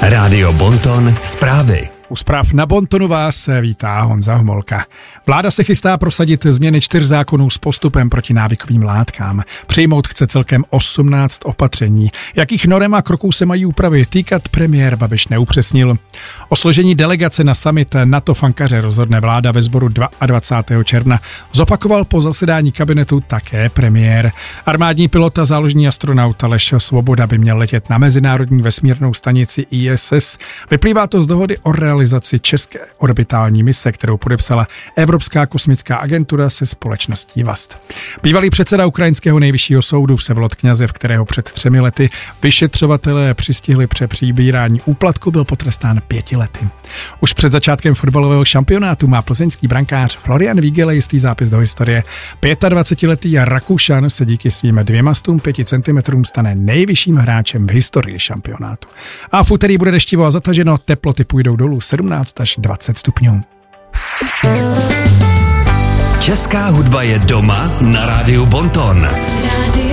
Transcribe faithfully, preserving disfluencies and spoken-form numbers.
Rádio Bonton zprávy. U zpráv na Bontonu vás vítá Honza Homolka. Vláda se chystá prosadit změny čtyř zákonů s postupem proti návykovým látkám. Přijmout chce celkem osmnáct opatření. Jakých norem a kroků se mají úpravy týkat, premiér Babiš neupřesnil. O složení delegace na summit NATO v Ankaře rozhodne vláda ve sboru dvacátého druhého června. Zopakoval po zasedání kabinetu také premiér. Armádní pilot a záložní astronaut Aleš Svoboda by měl letět na mezinárodní vesmírnou stanici I S S. Vyplývá to z dohody o realizaci české orbitální mise, kterou podepsala Evropská kosmická agentura se společností Vast. Bývalý předseda ukrajinského nejvyššího soudu Vsevolod Kňazev, kterého před třemi lety vyšetřovatelé přistihli při přibírání úplatku, byl potrestán pěti lety. Už před začátkem fotbalového šampionátu má plzeňský brankář Florian Vígele jistý zápis do historie. dvacetiletý Rakušan se díky svým dvěma stům pěti centimetrům stane nejvyšším hráčem v historii šampionátu. A v úterý bude deštivo a zataženo, teploty půjdou dolů sedmnáct až dvacet stupňů. Česká hudba je doma na Rádiu Bonton. Rádio